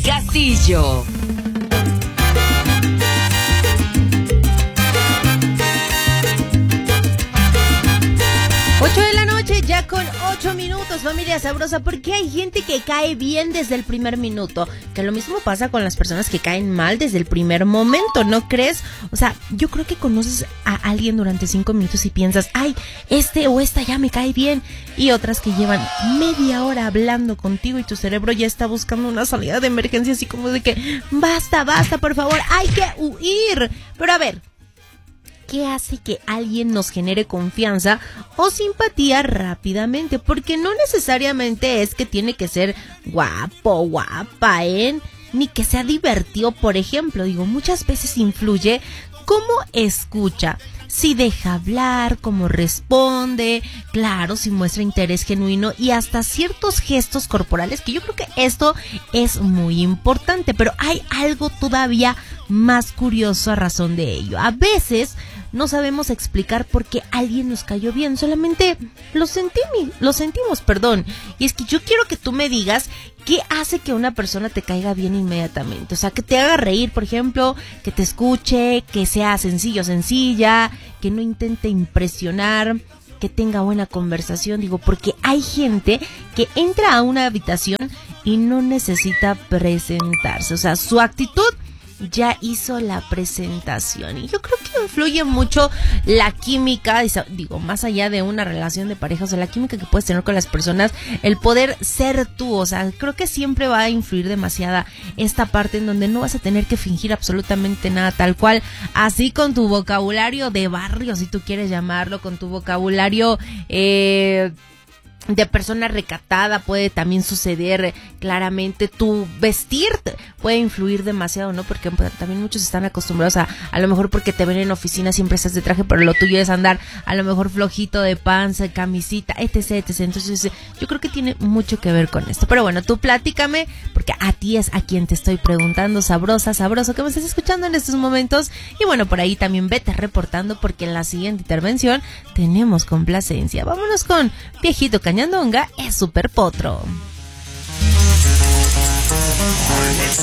del Castillo. 8 de la noche, ya con 8 minutos, familia sabrosa, porque hay gente que cae bien desde el primer minuto, que lo mismo pasa con las personas que caen mal desde el primer momento, ¿no crees? O sea, yo creo que conoces a alguien durante 5 minutos y piensas, ay, este o esta ya me cae bien, y otras que llevan media hora hablando contigo y tu cerebro ya está buscando una salida de emergencia, así como de que, basta, por favor, hay que huir. Pero a ver, ¿qué hace que alguien nos genere confianza o simpatía rápidamente? Porque no necesariamente es que tiene que ser guapo, guapa, ni que sea divertido, por ejemplo. Digo, muchas veces influye cómo escucha, si deja hablar, cómo responde, claro, si muestra interés genuino y hasta ciertos gestos corporales, que yo creo que esto es muy importante, pero hay algo todavía más curioso a razón de ello. A veces no sabemos explicar por qué alguien nos cayó bien, solamente lo sentimos, perdón. Y es que yo quiero que tú me digas qué hace que una persona te caiga bien inmediatamente. O sea, que te haga reír, por ejemplo, que te escuche, que sea sencillo, sencilla, que no intente impresionar, que tenga buena conversación. Digo, porque hay gente que entra a una habitación y no necesita presentarse. O sea, su actitud ya hizo la presentación, y yo creo que influye mucho la química, digo, más allá de una relación de pareja, o sea, la química que puedes tener con las personas, el poder ser tú. O sea, creo que siempre va a influir demasiada esta parte en donde no vas a tener que fingir absolutamente nada, tal cual, así con tu vocabulario de barrio, si tú quieres llamarlo, con tu vocabulario de persona recatada, puede también suceder claramente. Tu vestir puede influir demasiado, ¿no? Porque también muchos están acostumbrados a lo mejor porque te ven en oficina siempre estás de traje, pero lo tuyo es andar a lo mejor flojito de panza, camisita, etc. Entonces yo creo que tiene mucho que ver con esto. Pero bueno, tú platícame, porque a ti es a quien te estoy preguntando, sabroso que me estás escuchando en estos momentos. Y bueno, por ahí también vete reportando, porque en la siguiente intervención tenemos complacencia. Vámonos con Viejito Cañandonga, es Super Potro.